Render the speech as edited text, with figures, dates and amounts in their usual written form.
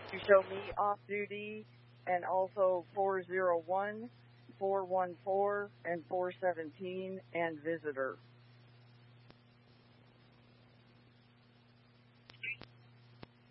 You show me off duty and also 401, 414, and 417 and visitor.